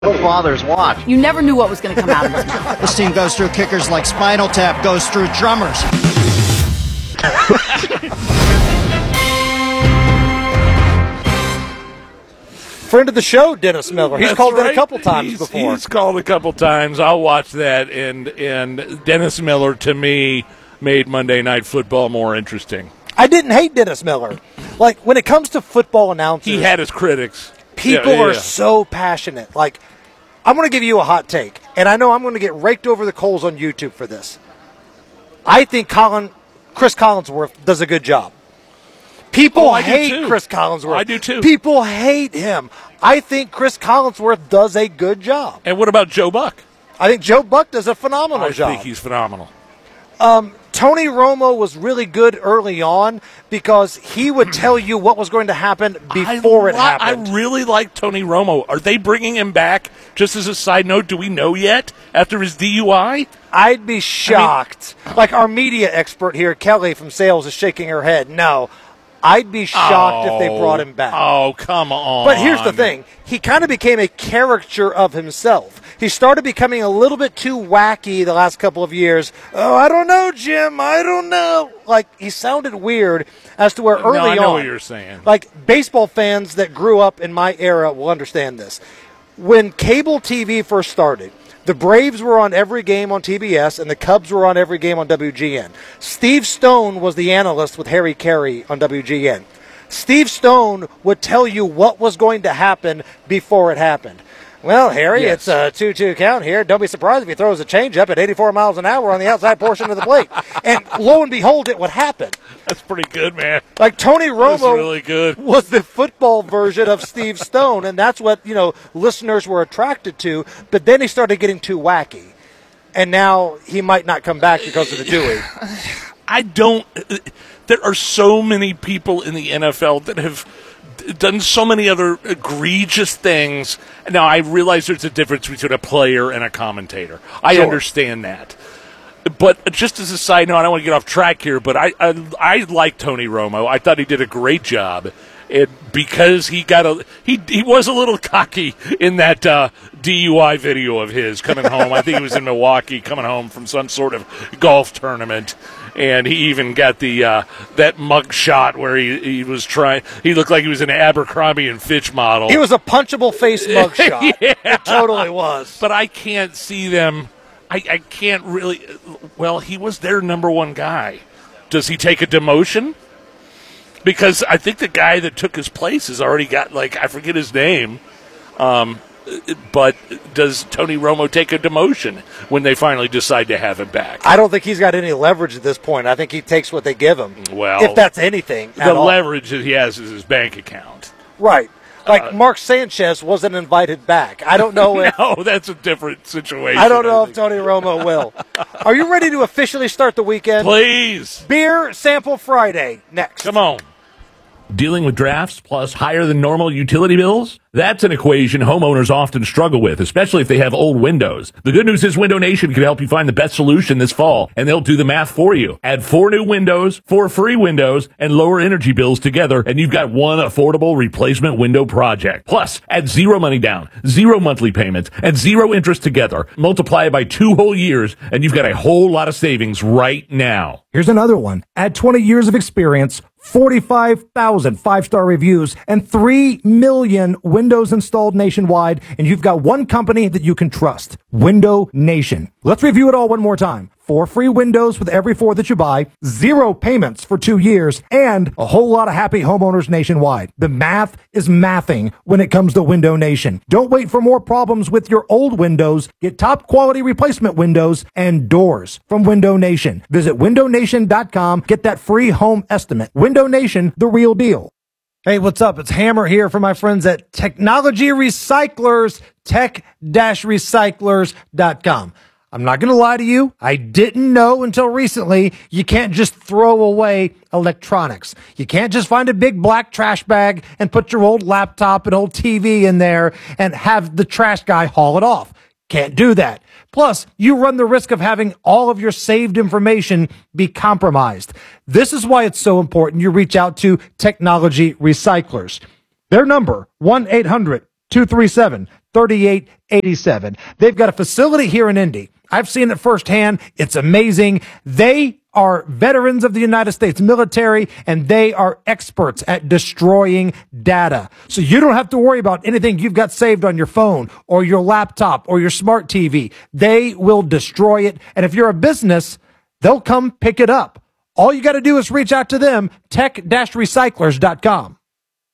Fathers watch. You never knew what was going to come out of his mouth. This team goes through kickers like Spinal Tap goes through drummers. Friend of the show, Dennis Miller. He's called it a couple times before. He's called a couple times. I'll watch that. And Dennis Miller, to me, made Monday Night Football more interesting. I didn't hate Dennis Miller. Like, when it comes to football announcers, he had his critics. People are so passionate. Like, I'm going to give you a hot take, and I know I'm going to get raked over the coals on YouTube for this. I think Chris Collinsworth does a good job. People hate Chris Collinsworth. I do too. People hate him. I think Chris Collinsworth does a good job. And what about Joe Buck? I think Joe Buck does a phenomenal job. I think he's phenomenal. Tony Romo was really good early on because he would tell you what was going to happen before it happened. I really like Tony Romo. Are they bringing him back? Just as a side note, do we know yet after his DUI? I'd be shocked. Like our media expert here, Kelly from Sales, is shaking her head. No. I'd be shocked if they brought him back. Oh, come on. But here's the thing. He kind of became a caricature of himself. He started becoming a little bit too wacky the last couple of years. Oh, I don't know, Jim. I don't know. Like, he sounded weird as to where early on. I know what you're saying. Like, baseball fans that grew up in my era will understand this. When cable TV first started, the Braves were on every game on TBS, and the Cubs were on every game on WGN. Steve Stone was the analyst with Harry Carey on WGN. Steve Stone would tell you what was going to happen before it happened. Well, Harry, It's a 2-2 count here. Don't be surprised if he throws a changeup at 84 miles an hour on the outside portion of the plate. And lo and behold, it would happen. That's pretty good, man. Like Tony Romo really good. was the football version of Steve Stone, and that's what, listeners were attracted to. But then he started getting too wacky. And now he might not come back because of the Dewey. There are so many people in the NFL that have done so many other egregious things. Now, I realize there's a difference between a player and a commentator. I understand that. But just as a side note, I don't want to get off track here, but I like Tony Romo. I thought he did a great job. Because he was a little cocky in that DUI video of his coming home. I think he was in Milwaukee coming home from some sort of golf tournament. And he even got that mug shot where he was trying. He looked like he was an Abercrombie and Fitch model. He was a punchable face mug shot. Yeah. It totally was. But I can't see them. I can't really. Well, he was their number one guy. Does he take a demotion? Because I think the guy that took his place has already got, I forget his name. But does Tony Romo take a demotion when they finally decide to have him back? I don't think he's got any leverage at this point. I think he takes what they give him. Well, if that's anything. The leverage that he has is his bank account. Right. Like Mark Sanchez wasn't invited back. I don't know if. No, that's a different situation. I don't know if Tony Romo will. Are you ready to officially start the weekend? Please. Beer Sample Friday next. Come on. Dealing with drafts plus higher than normal utility bills? That's an equation homeowners often struggle with, especially if they have old windows. The good news is Window Nation can help you find the best solution this fall, and they'll do the math for you. Add 4 new windows, 4 free windows, and lower energy bills together, and you've got one affordable replacement window project. Plus, add 0 money down, 0 monthly payments, and 0 interest together. Multiply it by 2 whole years, and you've got a whole lot of savings right now. Here's another one. Add 20 years of experience, 45,000 5-star reviews, and 3 million windows installed nationwide, and you've got one company that you can trust, Window Nation. Let's review it all one more time. 4 free windows with every 4 that you buy, 0 payments for 2 years, and a whole lot of happy homeowners nationwide. The math is mathing when it comes to Window Nation. Don't wait for more problems with your old windows. Get top quality replacement windows and doors from Window Nation. Visit windownation.com. Get that free home estimate. Window Nation, the real deal. Hey, what's up? It's Hammer here for my friends at Technology Recyclers, tech-recyclers.com. I'm not going to lie to you. I didn't know until recently you can't just throw away electronics. You can't just find a big black trash bag and put your old laptop and old TV in there and have the trash guy haul it off. Can't do that. Plus, you run the risk of having all of your saved information be compromised. This is why it's so important you reach out to Technology Recyclers. Their number, 1-800 237-3887. They've got a facility here in Indy. I've seen it firsthand. It's amazing. They are veterans of the United States military, and they are experts at destroying data. So you don't have to worry about anything you've got saved on your phone or your laptop or your smart TV. They will destroy it. And if you're a business, they'll come pick it up. All you got to do is reach out to them, tech-recyclers.com.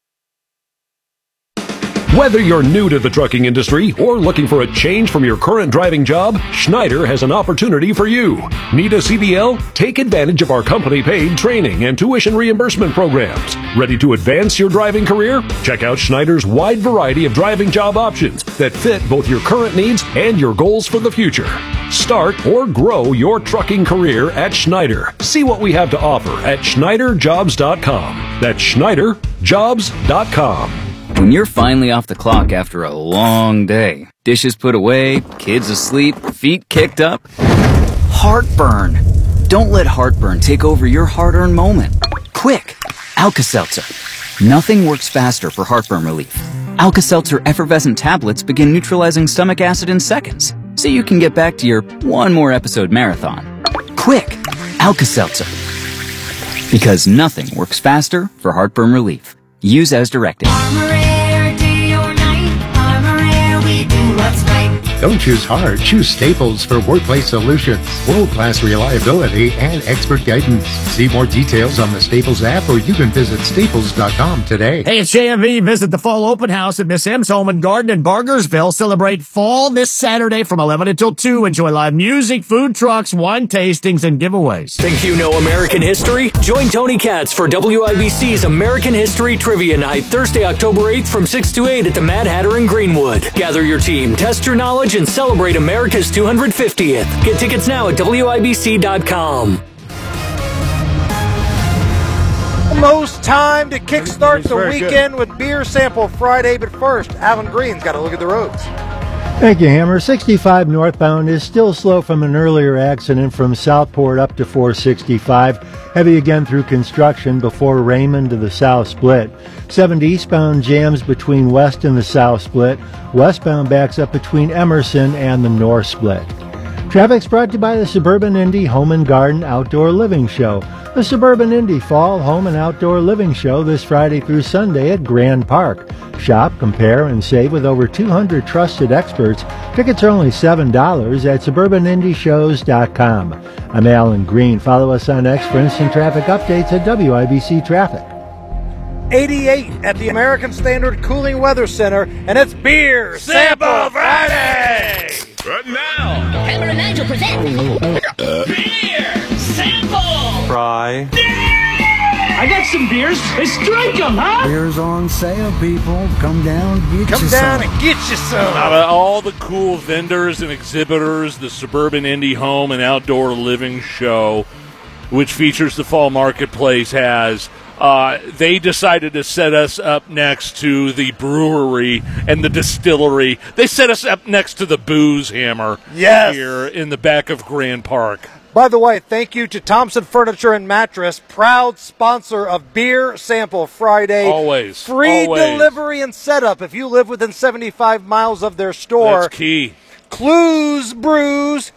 Whether you're new to the trucking industry or looking for a change from your current driving job, Schneider has an opportunity for you. Need a CDL? Take advantage of our company-paid training and tuition reimbursement programs. Ready to advance your driving career? Check out Schneider's wide variety of driving job options that fit both your current needs and your goals for the future. Start or grow your trucking career at Schneider. See what we have to offer at SchneiderJobs.com. That's SchneiderJobs.com. When you're finally off the clock after a long day, dishes put away, kids asleep, feet kicked up, heartburn. Don't let heartburn take over your hard-earned moment. Quick, Alka-Seltzer. Nothing works faster for heartburn relief. Alka-Seltzer effervescent tablets begin neutralizing stomach acid in seconds, so you can get back to your one more episode marathon. Quick, Alka-Seltzer. Because nothing works faster for heartburn relief. Use as directed. Don't choose hard. Choose Staples for workplace solutions. World-class reliability and expert guidance. See more details on the Staples app, or you can visit staples.com today. Hey, it's JMV. Visit the fall open house at Miss M's Home and Garden in Bargersville. Celebrate fall this Saturday from 11 until 2. Enjoy live music, food trucks, wine tastings, and giveaways. Think you know American history? Join Tony Katz for WIBC's American History Trivia Night, Thursday, October 8th from 6 to 8 at the Mad Hatter in Greenwood. Gather your team, test your knowledge, and celebrate America's 250th. Get tickets now at WIBC.com. Almost time to kickstart the weekend with Beer Sample Friday, but first, Alan Green's got to look at the roads. Thank you, Hammer. 65 northbound is still slow from an earlier accident from Southport up to 465. Heavy again through construction before Raymond to the South Split. 70 eastbound jams between West and the South Split. Westbound backs up between Emerson and the North Split. Traffic's brought to you by the Suburban Indy Home and Garden Outdoor Living Show. The Suburban Indy Fall Home and Outdoor Living Show this Friday through Sunday at Grand Park. Shop, compare, and save with over 200 trusted experts. Tickets are only $7 at suburbanindyshows.com. I'm Alan Green. Follow us on X for instant traffic updates at WIBC Traffic. 88 at the American Standard Cooling Weather Center, and it's Beer Sample Friday! Right now, Hammer and Nigel present Beer Sample Fry. I got some beers. Let's drink them, huh? Beers on sale, people. Come down, get Come you down some. and get you some. Out of all the cool vendors and exhibitors, the Suburban Indy Home and Outdoor Living Show, which features the Fall Marketplace, has, they decided to set us up next to the brewery and the distillery. They set us up next to the Booze Hammer here in the back of Grand Park. By the way, thank you to Thompson Furniture and Mattress, proud sponsor of Beer Sample Friday. Always. Free Always. delivery and setup if you live within 75 miles of their store. That's key. Clues Brews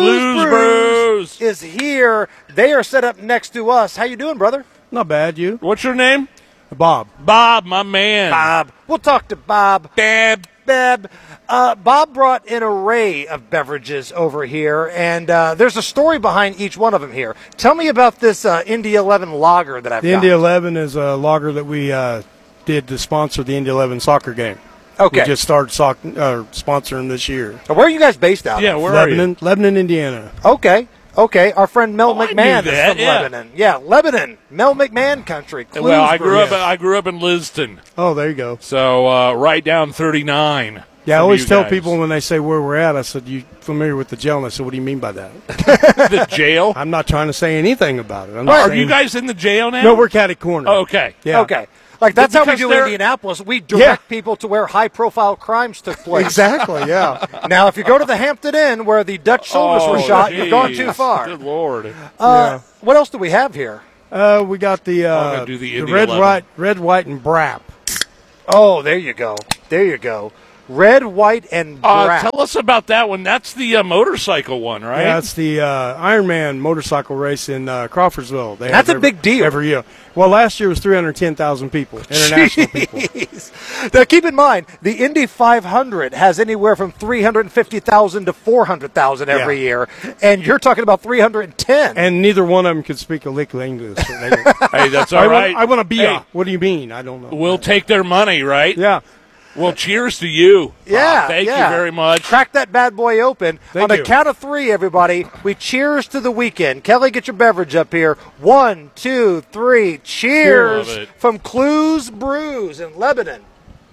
is here. They are set up next to us. How you doing, brother? Not bad, you? What's your name? Bob. Bob, my man. Bob. We'll talk to Bob. Beb. Bob brought an array of beverages over here, and there's a story behind each one of them here. Tell me about this Indy 11 lager that I've got. The Indy 11 is a lager that we did to sponsor the Indy 11 soccer game. Okay. We just started sponsoring this year. So where are you guys based out of? Yeah, where Lebanon, are you? Lebanon, Indiana. Okay. Our friend Mel McMahon is from yeah. Lebanon. Yeah, Lebanon. Mel McMahon country. Clues Well, I grew Brews. up. I grew up in Liston. Oh, there you go. So right down 39. Yeah, I from always you tell guys. people when they say where we're at, I said, you familiar with the jail? And I said, what do you mean by that? The jail? I'm not trying to say anything about it. Are you guys in the jail now? No, we're catty corner. Oh, okay. Yeah. Okay. Like, that's how we Because do they're- Indianapolis. We direct people to where high-profile crimes took place. Exactly, yeah. Now, if you go to the Hampton Inn where the Dutch soldiers were shot, you've gone too far. Good Lord. What else do we have here? We got the gonna do the Indy red, 11. white, and Brap. Oh, there you go. There you go. Red, white, and black. Tell us about that one. That's the motorcycle one, right? Yeah, it's the Ironman motorcycle race in Crawfordsville. That's a big deal. Every year. Well, last year was 310,000 people, international people. Now, keep in mind, the Indy 500 has anywhere from 350,000 to 400,000 every year, and you're talking about 310. And neither one of them could speak a lick of English. Hey, that's all right. I want to be Hey. What do you mean? I don't know. We'll take their money, right? Yeah. Well, cheers to you. Yeah, Thank you very much. Crack that bad boy open. Thank On the you. count of 3, everybody, we cheers to the weekend. Kelly, get your beverage up here. 1, 2, 3. Cheers Love it. from Clues Brews in Lebanon.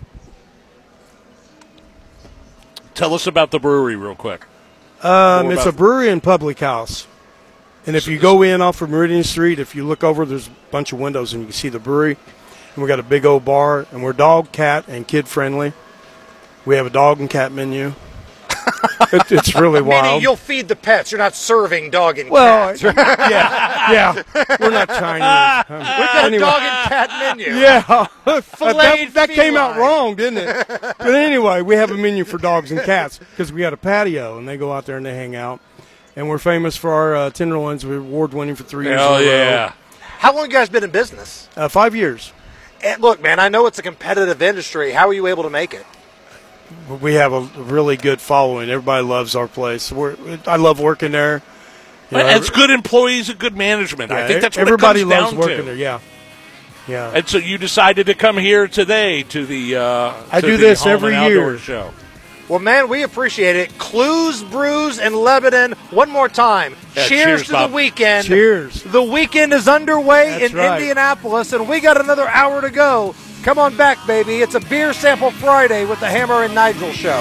Tell us about the brewery real quick. It's a brewery and public house. And if you go in off of Meridian Street, if you look over, there's a bunch of windows and you can see the brewery. And we got a big old bar, and we're dog, cat, and kid friendly. We have a dog and cat menu. It's really wild. Meaning you'll feed the pets. You're not serving dog and Well, cat. yeah. We're not Chinese. We've got a dog and cat menu. Yeah. Filleted that came out feline. wrong, didn't it? But anyway, we have a menu for dogs and cats because we got a patio, and they go out there and they hang out. And we're famous for our tenderloins. We're award-winning for 3 years Hell in a row. yeah. How long have you guys been in business? 5 years. And look, man, I know it's a competitive industry. How are you able to make it? We have a really good following. Everybody loves our place. I love working there. You know, It's good employees and good management. I think that's what everybody it comes loves down working to. there. Yeah. And so you decided to come here today to the I to do the this Home every and Outdoor year. show. Well, man, we appreciate it. Clues Brews in Lebanon. One more time. Yeah, cheers to Bob. the weekend. Cheers. The weekend is underway That's in right. Indianapolis, and we got another hour to go. Come on back, baby. It's a Beer Sample Friday with the Hammer and Nigel Show.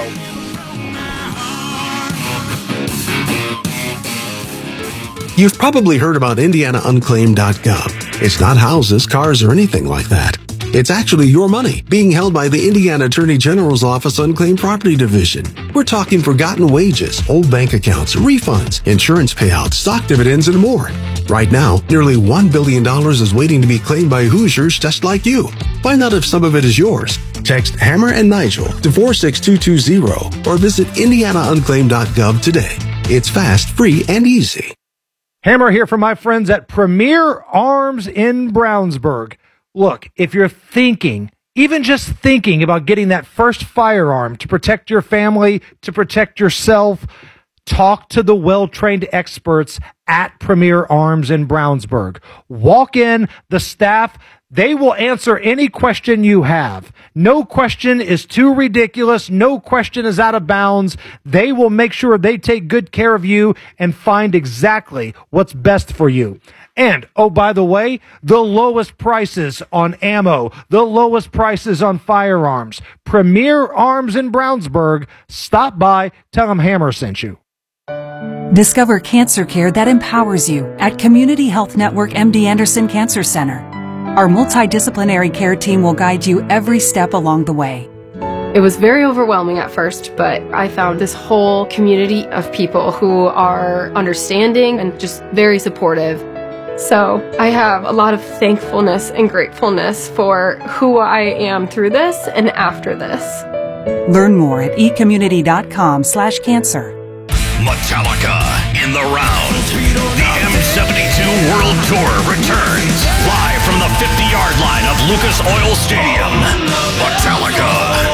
You've probably heard about IndianaUnclaimed.gov. It's not houses, cars, or anything like that. It's actually your money being held by the Indiana Attorney General's Office Unclaimed Property Division. We're talking forgotten wages, old bank accounts, refunds, insurance payouts, stock dividends, and more. Right now, nearly $1 billion is waiting to be claimed by Hoosiers just like you. Find out if some of it is yours. Text Hammer and Nigel to 46220 or visit IndianaUnclaimed.gov today. It's fast, free, and easy. Hammer here from my friends at Premier Arms in Brownsburg. Look, if you're thinking, even just thinking about getting that first firearm to protect your family, to protect yourself, talk to the well-trained experts at Premier Arms in Brownsburg. Walk in, the staff, they will answer any question you have. No question is too ridiculous. No question is out of bounds. They will make sure they take good care of you and find exactly what's best for you. And, oh, by the way, the lowest prices on ammo, the lowest prices on firearms. Premier Arms in Brownsburg. Stop by. Tell them Hammer sent you. Discover cancer care that empowers you at Community Health Network MD Anderson Cancer Center. Our multidisciplinary care team will guide you every step along the way. It was very overwhelming at first, but I found this whole community of people who are understanding and just very supportive. So I have a lot of thankfulness and gratefulness for who I am through this and after this. Learn more at ecommunity.com/cancer. Metallica in the round. The M72 World Tour returns live from the 50-yard line of Lucas Oil Stadium. Metallica.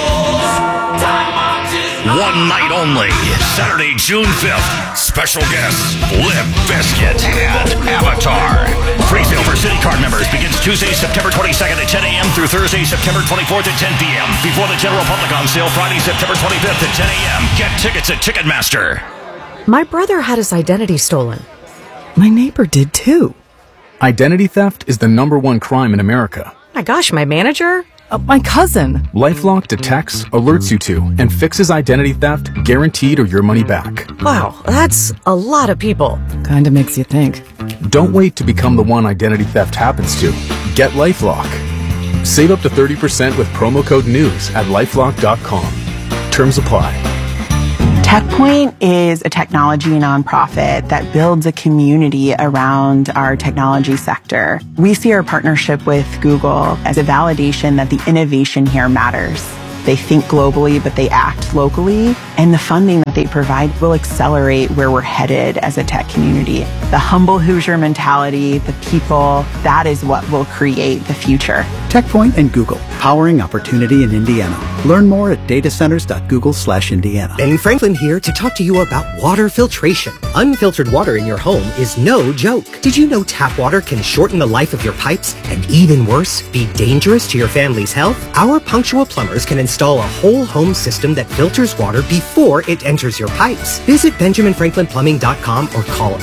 One night only, Saturday, June 5th. Special guests, Limp Bizkit and Avatar. Pre-sale for City Card members begins Tuesday, September 22nd at 10 a.m. through Thursday, September 24th at 10 p.m. Before the general public on sale Friday, September 25th at 10 a.m. Get tickets at Ticketmaster. My brother had his identity stolen. My neighbor did too. Identity theft is the #1 crime in America. My gosh, my manager? My cousin. LifeLock detects, alerts you to, and fixes identity theft guaranteed or your money back. Wow, that's a lot of people. Kinda makes you think. Don't wait to become the one identity theft happens to. Get LifeLock. Save up to 30% with promo code NEWS at lifelock.com. Terms apply. TechPoint is a technology nonprofit that builds a community around our technology sector. We see our partnership with Google as a validation that the innovation here matters. They think globally, but they act locally. And the funding that they provide will accelerate where we're headed as a tech community. The humble Hoosier mentality, the people, that is what will create the future. TechPoint and Google, powering opportunity in Indiana. Learn more at datacenters.google/Indiana. Ben Franklin here to talk to you about water filtration. Unfiltered water in your home is no joke. Did you know tap water can shorten the life of your pipes and, even worse, be dangerous to your family's health? Our punctual plumbers can install a whole home system that filters water before it enters your pipes. Visit BenjaminFranklinPlumbing.com or call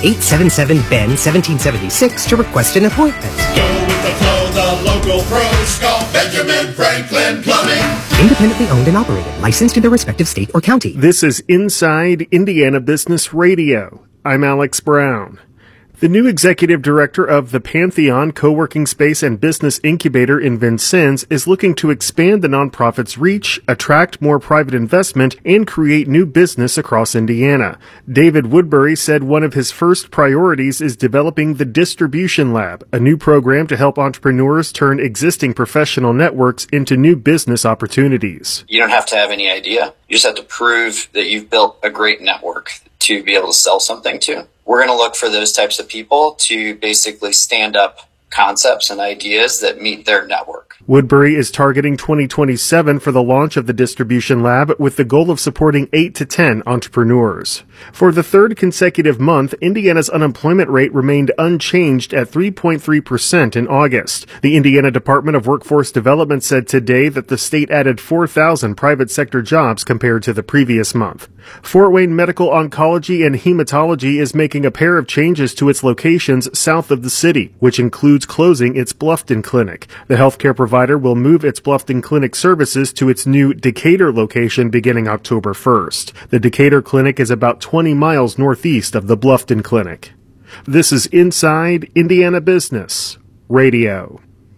877-BEN-1776 to request an appointment. Go with the flow, the local pros call Benjamin Franklin Plumbing. Independently owned and operated, licensed in their respective state or county. This is Inside Indiana Business Radio. I'm Alex Brown. The new executive director of the Pantheon Co-working Space and Business Incubator in Vincennes is looking to expand the nonprofit's reach, attract more private investment, and create new business across Indiana. David Woodbury said one of his first priorities is developing the Distribution Lab, a new program to help entrepreneurs turn existing professional networks into new business opportunities. You don't have to have any idea. You just have to prove that you've built a great network to be able to sell something to. We're going to look for those types of people to basically stand up concepts and ideas that meet their network. Woodbury is targeting 2027 for the launch of the Distribution Lab with the goal of supporting 8 to 10 entrepreneurs. For the third consecutive month, Indiana's unemployment rate remained unchanged at 3.3% in August. The Indiana Department of Workforce Development said today that the state added 4,000 private sector jobs compared to the previous month. Fort Wayne Medical Oncology and Hematology is making a pair of changes to its locations south of the city, which includes closing its Bluffton clinic. The healthcare provider will move its Bluffton clinic services to its new Decatur location beginning October 1st. The Decatur clinic is about 20 miles northeast of the Bluffton clinic. This is Inside Indiana Business Radio.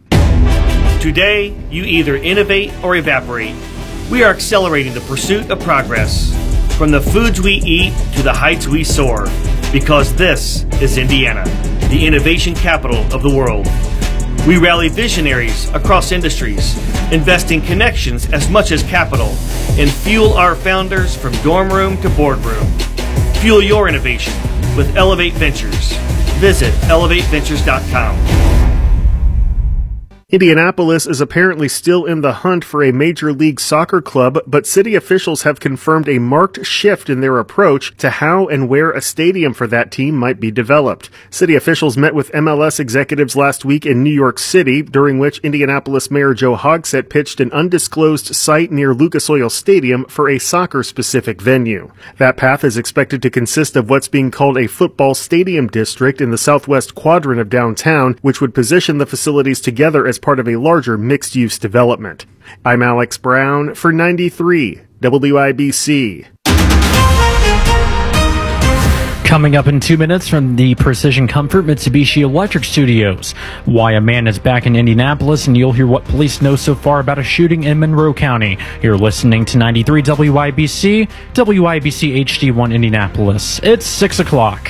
Today, you either innovate or evaporate. We are accelerating the pursuit of progress. From the foods we eat to the heights we soar. Because this is Indiana, the innovation capital of the world. We rally visionaries across industries, investing connections as much as capital, and fuel our founders from dorm room to boardroom. Fuel your innovation with Elevate Ventures. Visit elevateventures.com. Indianapolis is apparently still in the hunt for a Major League Soccer club, but city officials have confirmed a marked shift in their approach to how and where a stadium for that team might be developed. City officials met with MLS executives last week in New York City, during which Indianapolis Mayor Joe Hogsett pitched an undisclosed site near Lucas Oil Stadium for a soccer-specific venue. That path is expected to consist of what's being called a football stadium district in the southwest quadrant of downtown, which would position the facilities together as part of a larger mixed-use development. I'm Alex Brown for 93 WIBC. Coming up in 2 minutes from the Precision Comfort Mitsubishi Electric Studios, why a man is back in Indianapolis, and you'll hear what police know so far about a shooting in Monroe County. You're listening to 93 WIBC, WIBC HD1 Indianapolis. It's 6 o'clock.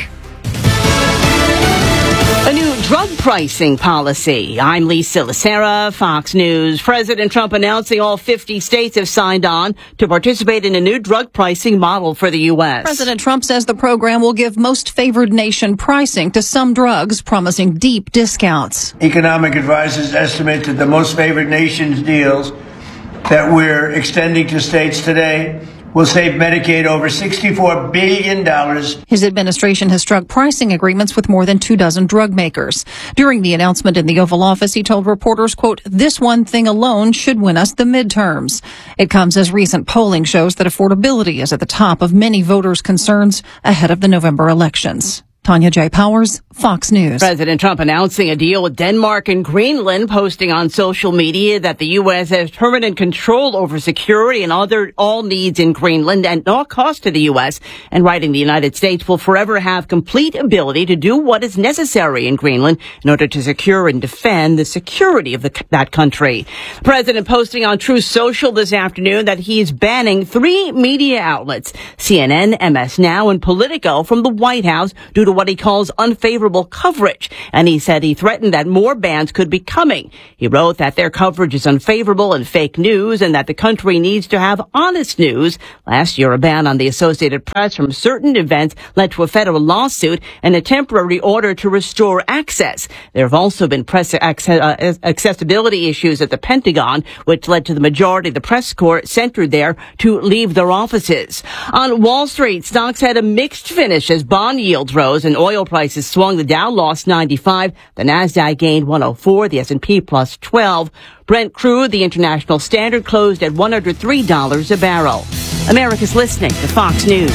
A new drug pricing policy. I'm Lisa Lacera, Fox News. President Trump announcing all 50 states have signed on to participate in a new drug pricing model for the U.S. President Trump says the program will give most favored nation pricing to some drugs, promising deep discounts. Economic advisors estimate that the most favored nations deals that we're extending to states today will save Medicaid over $64 billion. His administration has struck pricing agreements with more than 24 drug makers. During the announcement in the Oval Office, he told reporters, quote, "This one thing alone should win us the midterms." It comes as recent polling shows that affordability is at the top of many voters' concerns ahead of the November elections. Tanya J. Powers, Fox News. President Trump announcing a deal with Denmark and Greenland, posting on social media that the U.S. has permanent control over security and all needs in Greenland at no cost to the U.S., and writing the United States will forever have complete ability to do what is necessary in Greenland in order to secure and defend the security of that country. The president posting on Truth Social this afternoon that he's banning 3 media outlets, CNN, MS Now, and Politico, from the White House due to what he calls unfavorable coverage. And he said he threatened that more bans could be coming. He wrote that their coverage is unfavorable and fake news and that the country needs to have honest news. Last year, a ban on the Associated Press from certain events led to a federal lawsuit and a temporary order to restore access. There have also been press accessibility issues at the Pentagon, which led to the majority of the press corps centered there to leave their offices. On Wall Street, stocks had a mixed finish as bond yields rose and oil prices swung. The Dow lost 95, the Nasdaq gained 104, the S&P plus 12. Brent crude, the international standard, closed at $103 a barrel. America's listening to Fox News.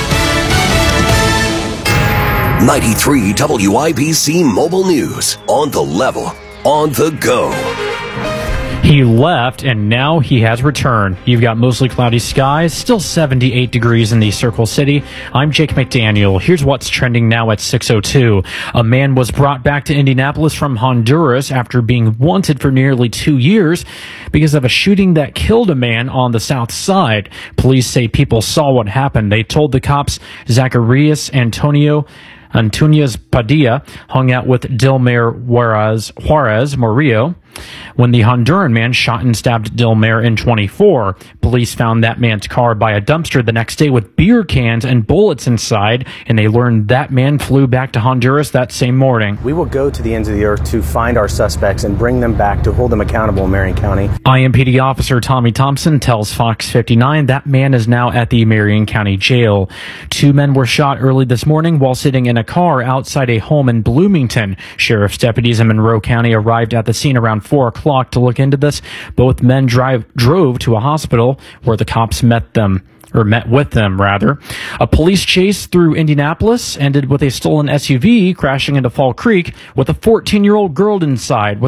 93 WIBC Mobile News. On the level, on the go. He left, and now he has returned. You've got mostly cloudy skies, still 78 degrees in the Circle City. I'm Jake McDaniel. Here's what's trending now at 6:02. A man was brought back to Indianapolis from Honduras after being wanted for nearly 2 years because of a shooting that killed a man on the south side. Police say people saw what happened. They told the cops Zacarias Antunes Padilla hung out with Dilmer Juarez Murillo when the Honduran man shot and stabbed Dilmer in 24. Police found that man's car by a dumpster the next day with beer cans and bullets inside, and they learned that man flew back to Honduras that same morning. We will go to the ends of the earth to find our suspects and bring them back to hold them accountable in Marion County. IMPD officer Tommy Thompson tells Fox 59 that man is now at the Marion County Jail. 2 men were shot early this morning while sitting in a car outside a home in Bloomington. Sheriff's deputies in Monroe County arrived at the scene around 4 o'clock to look into this. Both men drove to a hospital where the cops met with them. A police chase through Indianapolis ended with a stolen SUV crashing into Fall Creek with a 14-year-old girl inside.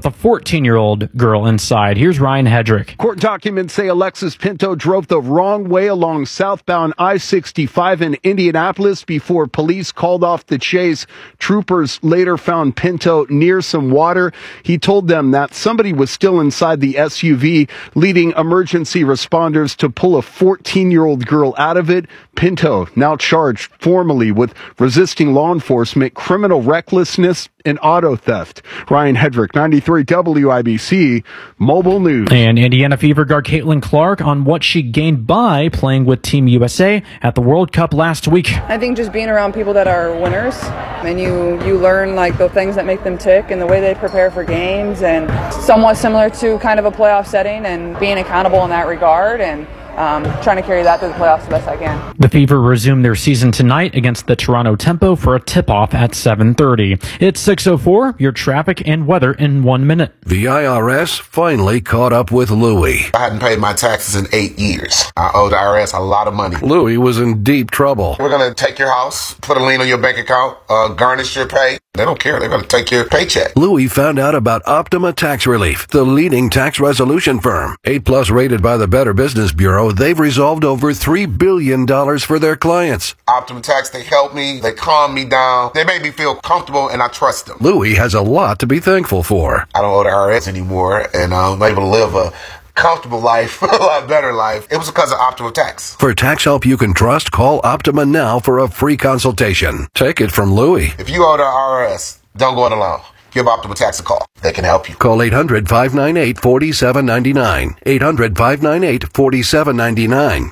Here's Ryan Hedrick. Court documents say Alexis Pinto drove the wrong way along southbound I-65 in Indianapolis before police called off the chase. Troopers later found Pinto near some water. He told them that somebody was still inside the SUV, leading emergency responders to pull a 14-year-old girl out of it. Pinto now charged formally with resisting law enforcement, criminal recklessness, and auto theft. Ryan Hedrick, 93 WIBC Mobile News. And Indiana Fever guard Caitlin Clark on what she gained by playing with Team USA at the World Cup last week. I think just being around people that are winners, and you learn like the things that make them tick and the way they prepare for games, and somewhat similar to kind of a playoff setting and being accountable in that regard, and trying to carry that through the playoffs the best I can. The Fever resume their season tonight against the Toronto Tempo for a tip-off at 7:30. It's 6:04, your traffic and weather in 1 minute. The IRS finally caught up with Louie. I hadn't paid my taxes in 8 years. I owe the IRS a lot of money. Louie was in deep trouble. We're going to take your house, put a lien on your bank account, garnish your pay. They don't care. They're going to take your paycheck. Louie found out about Optima Tax Relief, the leading tax resolution firm. 8+ rated by the Better Business Bureau, they've resolved over $3 billion for their clients. Optima Tax, they help me. They calm me down. They make me feel comfortable, and I trust them. Louie has a lot to be thankful for. I don't owe the IRS anymore, and I'm able to live a comfortable life, a lot better life. It was because of Optima Tax. For tax help you can trust, call Optima now for a free consultation. Take it from Louie. If you owe the IRS, don't go it alone. Give Optima Tax a call. They can help you. Call 800-598-4799. 800-598-4799.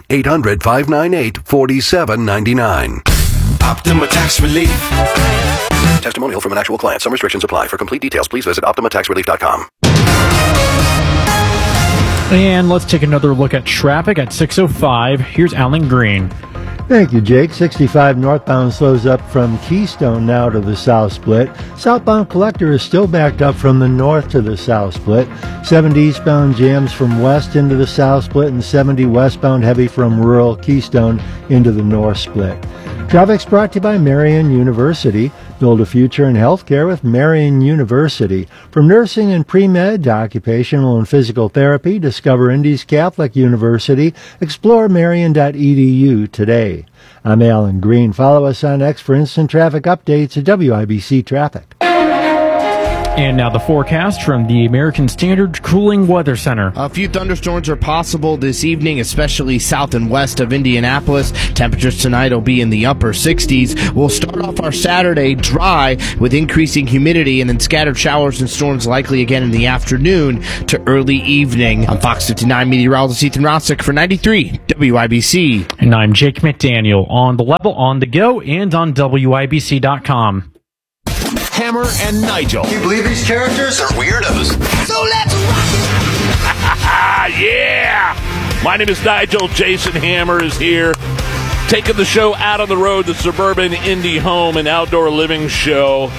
800-598-4799. Optima Tax Relief. Testimonial from an actual client. Some restrictions apply. For complete details, please visit OptimaTaxRelief.com. And let's take another look at traffic at 6:05. Here's Alan Green. Thank you, Jake. 65 northbound slows up from Keystone now to the south split. Southbound Collector is still backed up from the north to the south split. 70 eastbound jams from west into the south split, and 70 westbound heavy from rural Keystone into the north split. Traffic's brought to you by Marion University. Build a future in healthcare with Marion University. From nursing and pre-med to occupational and physical therapy, discover Indy's Catholic University. Explore marion.edu today. I'm Alan Green. Follow us on X for instant traffic updates at WIBC Traffic. And now the forecast from the American Standard Cooling Weather Center. A few thunderstorms are possible this evening, especially south and west of Indianapolis. Temperatures tonight will be in the upper 60s. We'll start off our Saturday dry with increasing humidity and then scattered showers and storms likely again in the afternoon to early evening. I'm Fox 59 meteorologist Ethan Rossick for 93 WIBC. And I'm Jake McDaniel on the level, on the go, and on WIBC.com. Hammer and Nigel. Can you believe these characters are weirdos? So let's rock it! Yeah! My name is Nigel. Jason Hammer is here, taking the show out on the road, the Suburban Indie Home and Outdoor Living Show.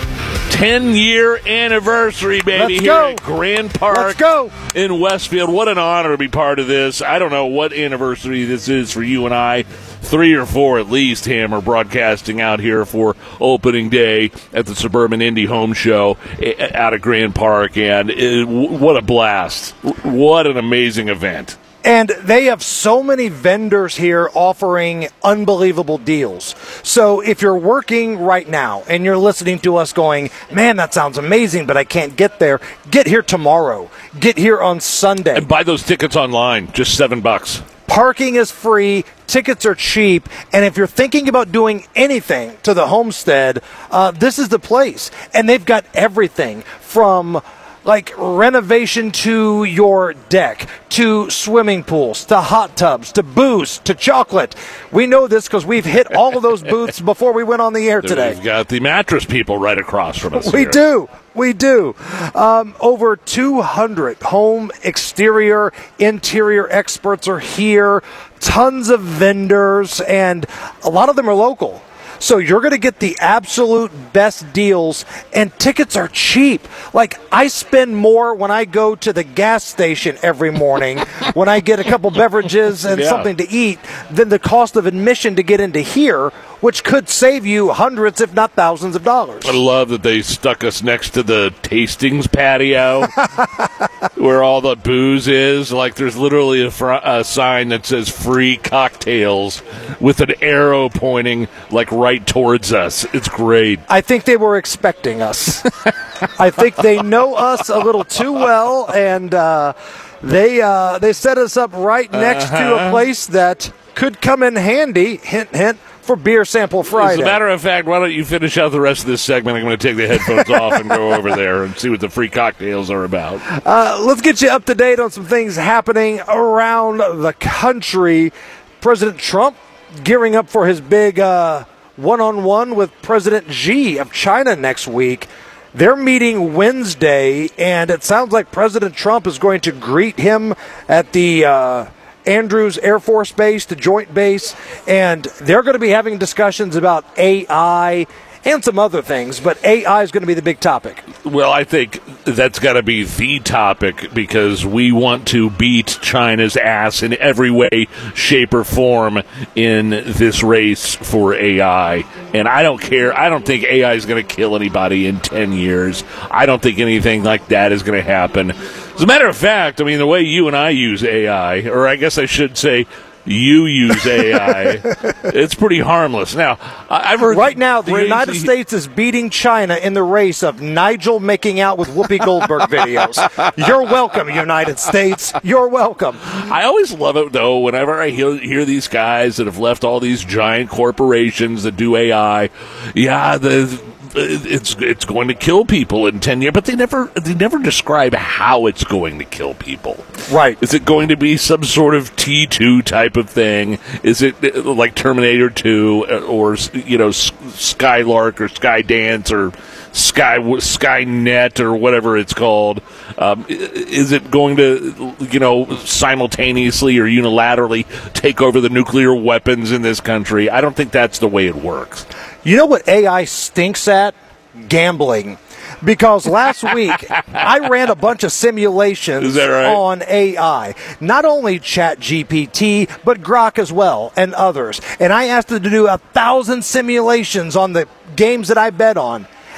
10-year anniversary, baby, Let's here go. at Grand Park Let's go. in Westfield. What an honor to be part of this. I don't know what anniversary this is for you and I. 3 or 4 at least, Hammer, broadcasting out here for opening day at the Suburban Indie Home Show out of Grand Park. And what a blast. What an amazing event. And they have so many vendors here offering unbelievable deals. So if you're working right now and you're listening to us going, man, that sounds amazing, but I can't get there, get here tomorrow. Get here on Sunday. And buy those tickets online, just $7. Parking is free, tickets are cheap, and if you're thinking about doing anything to the homestead, this is the place. And they've got everything from like renovation to your deck, to swimming pools, to hot tubs, to booze, to chocolate. We know this because we've hit all of those booths before we went on the air today. We've got the mattress people right across from us. We do. We do. Over 200 home exterior, interior experts are here. Tons of vendors, and a lot of them are local. So you're going to get the absolute best deals, and tickets are cheap. Like, I spend more when I go to the gas station every morning when I get a couple beverages and something to eat than the cost of admission to get into here, which could save you hundreds, if not thousands of dollars. I love that they stuck us next to the tastings patio where all the booze is. Like, there's literally a sign that says free cocktails with an arrow pointing, like, right towards us. It's great. I think they were expecting us. I think they know us a little too well, and they set us up right next to a place that could come in handy, hint, hint, for Beer Sample Friday. As a matter of fact, why don't you finish out the rest of this segment? I'm going to take the headphones off and go over there and see what the free cocktails are about. Let's get you up to date on some things happening around the country. President Trump gearing up for his big one-on-one with President Xi of China next week. They're meeting Wednesday, and it sounds like President Trump is going to greet him at the Andrews Air Force Base, the Joint Base, and they're going to be having discussions about AI and some other things, but AI is going to be the big topic. Well, I think that's got to be the topic because we want to beat China's ass in every way, shape, or form in this race for AI. And I don't care. I don't think AI is going to kill anybody in 10 years. I don't think anything like that is going to happen. As a matter of fact, I mean, the way you and I use AI, or I guess I should say you use AI, it's pretty harmless. Now, I've heard right now the United States is beating China in the race of Nigel making out with Whoopi Goldberg videos. You're welcome, United States. You're welcome. I always love it, though, whenever I hear these guys that have left all these giant corporations that do AI. Yeah, it's going to kill people in 10 years, but they never describe how it's going to kill people. Right. Is it going to be some sort of T2 type of thing? Is it like Terminator 2 or Skylark or Skydance or Skynet or whatever it's called? Is it going to, simultaneously or unilaterally take over the nuclear weapons in this country? I don't think that's the way it works. You know what AI stinks at? Gambling. Because last week, I ran a bunch of simulations on AI. Not only ChatGPT, but Grok as well, and others. And I asked it to do 1,000 simulations on the games that I bet on.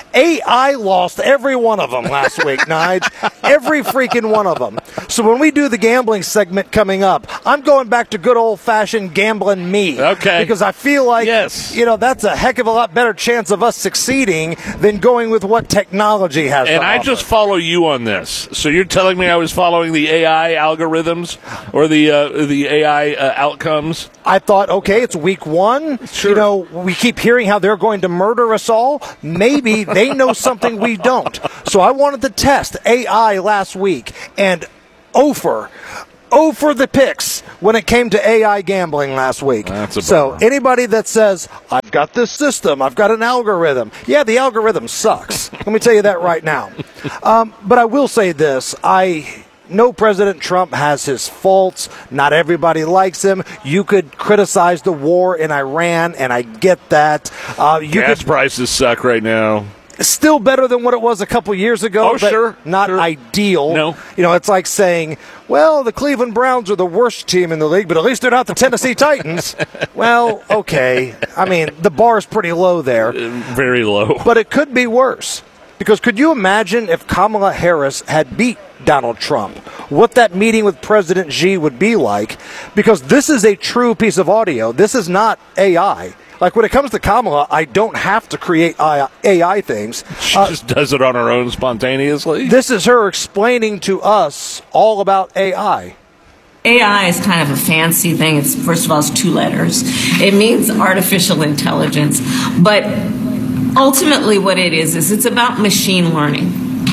AI lost every one of them last week, Nige. Every freaking one of them. So when we do the gambling segment coming up, I'm going back to good old-fashioned gambling me. Okay. Because I feel like, that's a heck of a lot better chance of us succeeding than going with what technology has to And I offer. just follow you on this. So you're telling me I was following the AI algorithms or the AI outcomes? I thought, okay, it's week one. Sure. We keep hearing how they're going to murder us all. Maybe they know something we don't. So I wanted to test AI last week, and for the picks when it came to AI gambling last week. So anybody that says, I've got this system, I've got an algorithm, yeah, the algorithm sucks. Let me tell you that right now. But I will say this. I know President Trump has his faults. Not everybody likes him. You could criticize the war in Iran, and I get that. Gas prices suck right now. Still better than what it was a couple years ago. Oh, sure. Not ideal. No. It's like saying, well, the Cleveland Browns are the worst team in the league, but at least they're not the Tennessee Titans. Well, okay. I mean, the bar's pretty low there. Very low. But it could be worse. Because could you imagine if Kamala Harris had beat Donald Trump, what that meeting with President Xi would be like? Because this is a true piece of audio. This is not AI. Like, when it comes to Kamala, I don't have to create AI things. She just does it on her own spontaneously. This is her explaining to us all about AI. AI is kind of a fancy thing. It's, first of all, it's 2 letters. It means artificial intelligence. But ultimately what it is it's about machine learning.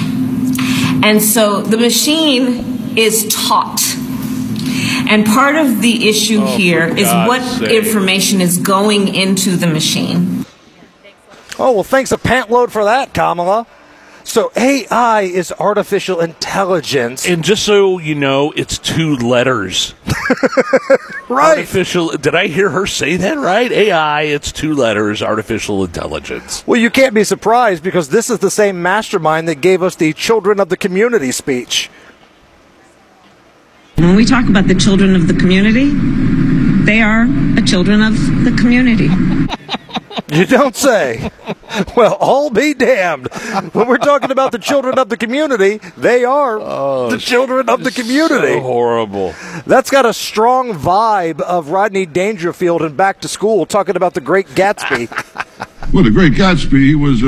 And so the machine is taught. And part of the issue here is what information is going into the machine. Oh, well, thanks a pantload for that, Kamala. So AI is artificial intelligence. And just so you know, it's 2 letters. Right. Artificial. Did I hear her say that right? AI, it's 2 letters, artificial intelligence. Well, you can't be surprised because this is the same mastermind that gave us the Children of the Community speech. When we talk about the children of the community, they are the children of the community. You don't say. Well, all be damned. When we're talking about the children of the community, they are the children of the community. So horrible. That's got a strong vibe of Rodney Dangerfield in Back to School talking about the Great Gatsby. Well, the Great Gatsby was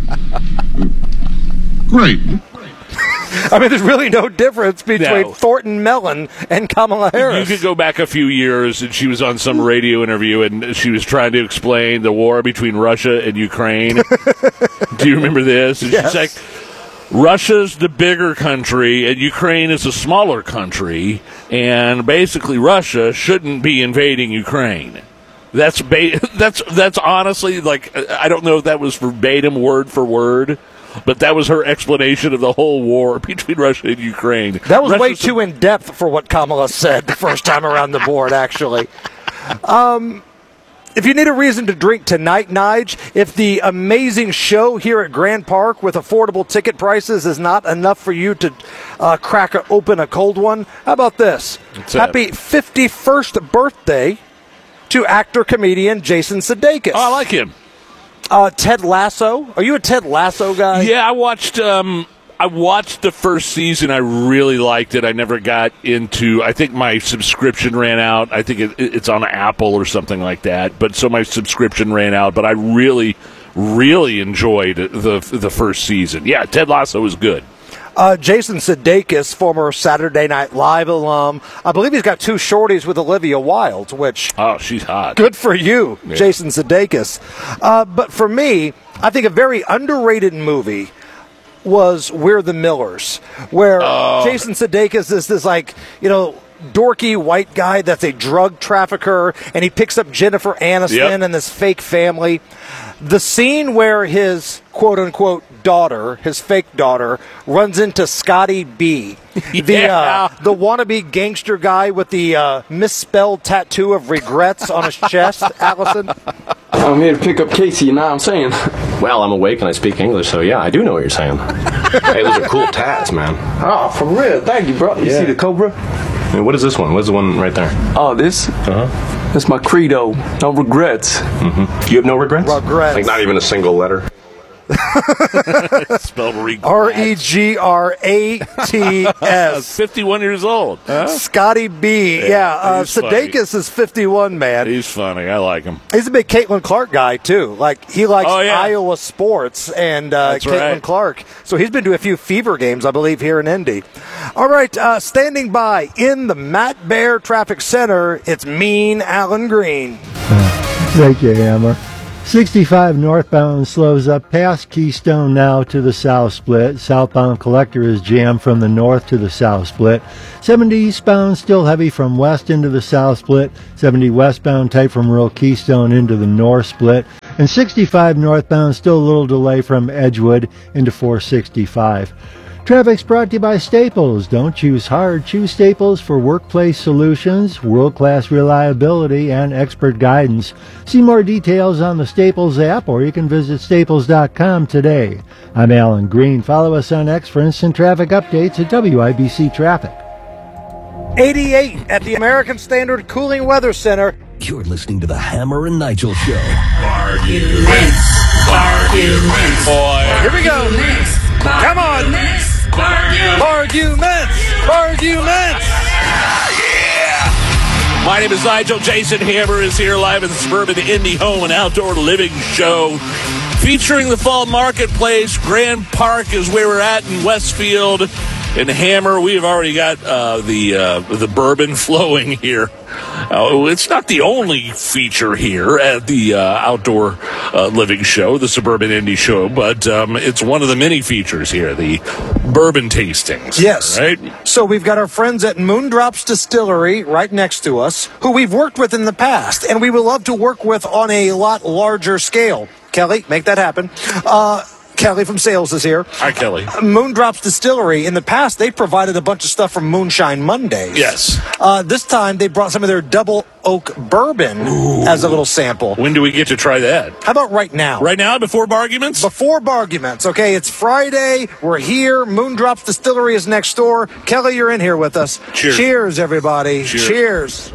great. I mean, there's really no difference between Thornton Mellon and Kamala Harris. You could go back a few years, and she was on some radio interview, and she was trying to explain the war between Russia and Ukraine. Do you remember this? And yes. She's like, Russia's the bigger country, and Ukraine is a smaller country, and basically Russia shouldn't be invading Ukraine. That's honestly, like, I don't know if that was verbatim word for word, but that was her explanation of the whole war between Russia and Ukraine. That was way too in-depth for what Kamala said the first time around the board, actually. If you need a reason to drink tonight, Nige, if the amazing show here at Grand Park with affordable ticket prices is not enough for you to crack open a cold one, how about this? Happy 51st birthday to actor-comedian Jason Sudeikis. Oh, I like him. Ted Lasso. Are you a Ted Lasso guy? Yeah, I watched the first season. I really liked it. I never got into. I think my subscription ran out. I think it's on Apple or something like that. But so my subscription ran out. But I really, really enjoyed the first season. Yeah, Ted Lasso was good. Jason Sudeikis, former Saturday Night Live alum. I believe he's got 2 shorties with Olivia Wilde, which... Oh, she's hot. Good for you, yeah. Jason Sudeikis. But for me, I think a very underrated movie was We're the Millers, where Jason Sudeikis is this, like, dorky white guy that's a drug trafficker, and he picks up Jennifer Aniston and this fake family. The scene where his quote-unquote daughter, his fake daughter, runs into Scotty B, the wannabe gangster guy with the misspelled tattoo of regrets on his chest, Allison. I'm here to pick up Casey, you know what I'm saying? Well, I'm awake and I speak English, so yeah, I do know what you're saying. Hey, those are cool tats, man. Oh, for real. Thank you, bro. You see the Cobra? Hey, what is this one? What's the one right there? Oh, this? That's my credo. No regrets. Mm-hmm. You have no regrets? Regrets. Like not even a single letter? Spelled Regratz. 51 years old. Huh? Scotty B. Yeah, Sudeikis is 51, man. He's funny. I like him. He's a big Caitlin Clark guy, too. Like, he likes Iowa sports and Caitlin Clark. So he's been to a few Fever games, I believe, here in Indy. All right, standing by in the Matt Bear Traffic Center, it's Mean Alan Green. Thank you, Hammer. 65 northbound slows up past Keystone now to the south split. Southbound collector is jammed from the north to the south split. 70 eastbound still heavy from west into the south split. 70 westbound tight from rural Keystone into the north split. And 65 northbound still a little delay from Edgewood into 465. Traffic's brought to you by Staples. Don't choose hard. Choose Staples for workplace solutions, world-class reliability, and expert guidance. See more details on the Staples app, or you can visit staples.com today. I'm Alan Green. Follow us on X for instant traffic updates at WIBC Traffic. 88 at the American Standard Cooling Weather Center. You're listening to the Hammer and Nigel Show. Arguments. Boy. Here we go. Come on. Arguments. Yeah. My name is Nigel. Jason Hammer is here live in the Suburban Indy Home and Outdoor Living Show. Featuring the Fall Marketplace. Grand Park is where we're at in Westfield. And Hammer, we've already got the bourbon flowing here. It's not the only feature here at the Outdoor Living Show, the Suburban Indy Show, but it's one of the many features here, the bourbon tastings. Yes. Right? So we've got our friends at Moondrops Distillery right next to us, who we've worked with in the past, and we would love to work with on a lot larger scale. Kelly, make that happen. Kelly from sales is here. Hi, Kelly. Moondrops Distillery. In the past, they provided a bunch of stuff from Moonshine Mondays. Yes. This time, they brought some of their double oak bourbon as a little sample. When do we get to try that? How about right now? Right now, before Barguments? Before Barguments. Okay, it's Friday. We're here. Moondrops Distillery is next door. Kelly, you're in here with us. Cheers. Cheers, everybody. Cheers.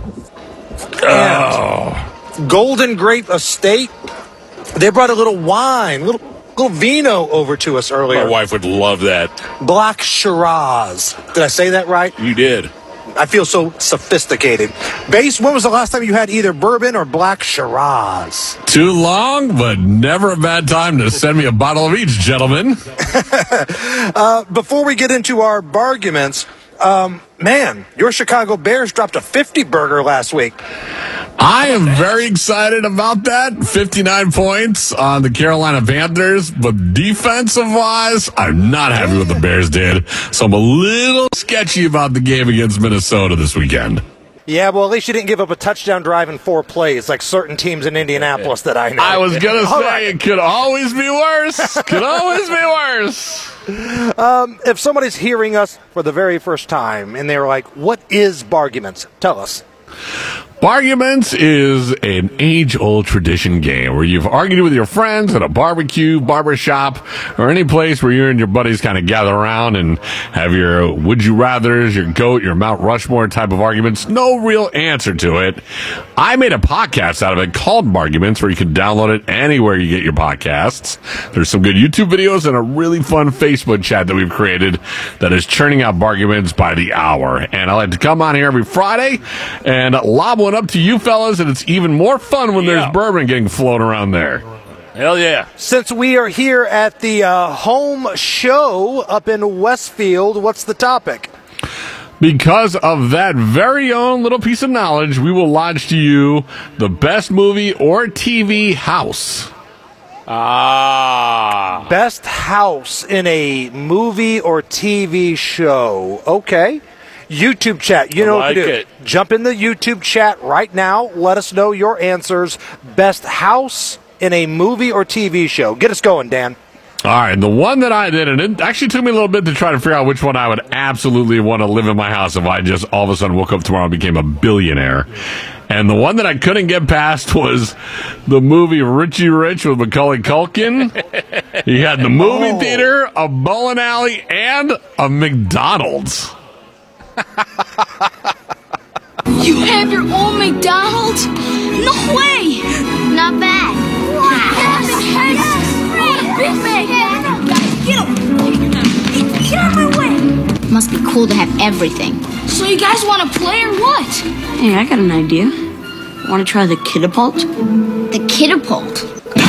And Golden Grape Estate. They brought a little wine, little vino over to us earlier. My wife would love that. Black Shiraz. Did I say that right? You did. I feel so sophisticated. Base, when was the last time you had either bourbon or Black Shiraz? Too long, but never a bad time to send me a bottle of each, gentlemen. Before we get into our barguments, man, your Chicago Bears dropped a 50 burger last week. I am very excited about that. 59 points on the Carolina Panthers, but defensive-wise, I'm not happy with what the Bears did. So I'm a little sketchy about the game against Minnesota this weekend. Yeah, well, at least you didn't give up a touchdown drive in 4 plays like certain teams in Indianapolis that I know. I was going to say it could always be worse. Could always be worse. If somebody's hearing us for the very first time and they're like, what is Barguments? Tell us. Barguments is an age-old tradition game where you've argued with your friends at a barbecue, barbershop, or any place where you and your buddies kind of gather around and have your would-you-rathers, your GOAT, your Mount Rushmore type of arguments. No real answer to it. I made a podcast out of it called Barguments where you can download it anywhere you get your podcasts. There's some good YouTube videos and a really fun Facebook chat that we've created that is churning out Barguments by the hour. And I like to come on here every Friday and lob one up to you fellas, and it's even more fun when there's bourbon getting floated around there. Hell yeah. Since we are here at the home show up in Westfield, what's the topic? Because of that very own little piece of knowledge, we will lodge to you the best movie or TV house. Best house in a movie or TV show. Okay. YouTube chat. You know what to do. It. Jump in the YouTube chat right now. Let us know your answers. Best house in a movie or TV show. Get us going, Dan. All right, the one that I did, and it actually took me a little bit to try to figure out which one I would absolutely want to live in my house if I just all of a sudden woke up tomorrow and became a billionaire. And the one that I couldn't get past was the movie Richie Rich with Macaulay Culkin. He had the movie theater, a bowling alley, and a McDonald's. You have your own McDonald's? No way! Not bad. Wow. Yes. I want a Big Mac. cool to have everything. So you guys want to play or what? Hey, I got an idea. Want to try the Kiddapult? The Kiddapult?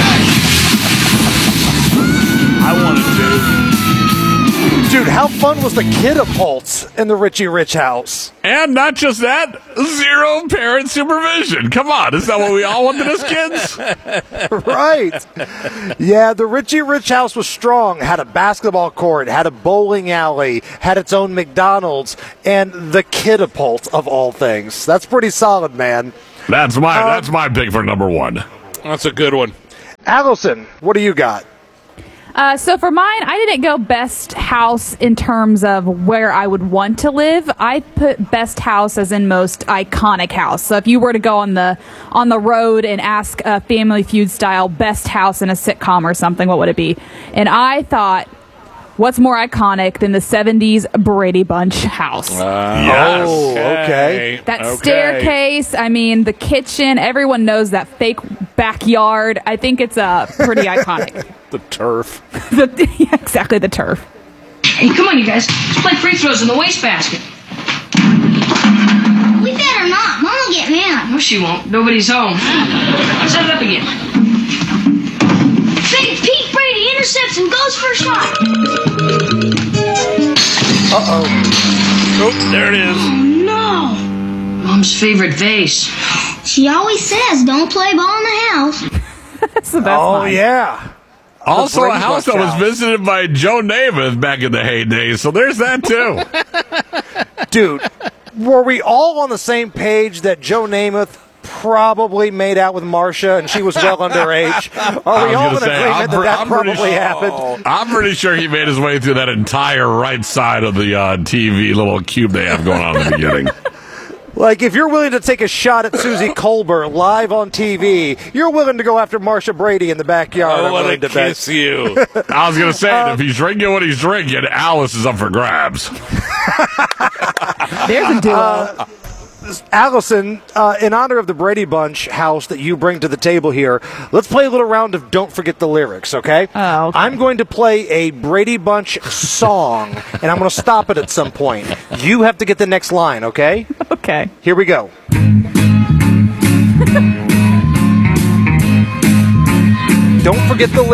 I want to do. Dude, how fun was the Kiddapults in the Richie Rich house? And not just that, 0 parent supervision. Come on, is that what we all wanted as kids? Right. Yeah, the Richie Rich house was strong. Had a basketball court, had a bowling alley, had its own McDonald's, and the Kiddapult of all things. That's pretty solid, man. That's my pick for number 1. That's a good one. Allison, what do you got? So for mine, I didn't go best house in terms of where I would want to live. I put best house as in most iconic house. So if you were to go on the road and ask a Family Feud style best house in a sitcom or something, what would it be? And I thought, what's more iconic than the 70s Brady Bunch house? Yes. Oh, okay. That staircase, I mean, the kitchen, everyone knows that fake backyard. I think it's pretty iconic. The turf. Yeah, exactly, the turf. Hey, come on, you guys. Let's play free throws in the wastebasket. We better not. Mom will get mad. No, she won't. Nobody's home. Set it up again. Fake Pete Brady intercepts and goes for a shot. Uh-oh. Oh, there it is. Oh, no. Mom's favorite vase. She always says, don't play ball in the house. That's the best line. Yeah. Also a house that was visited by Joe Namath back in the heyday, so there's that too. Dude, were we all on the same page that Joe Namath probably made out with Marcia and she was well underage? Are we all in agreement that probably happened? I'm pretty sure he made his way through that entire right side of the TV little cube they have going on in the beginning. Like, if you're willing to take a shot at Susie Colbert live on TV, you're willing to go after Marcia Brady in the backyard. I want to kiss you. I was going to say, if he's drinking what he's drinking, Alice is up for grabs. There's a duo. Allison, in honor of the Brady Bunch house that you bring to the table here, let's play a little round of Don't Forget the Lyrics, okay? Oh, okay. I'm going to play a Brady Bunch song, and I'm going to stop it at some point. You have to get the next line, okay? Okay. Here we go. Don't forget the lyrics.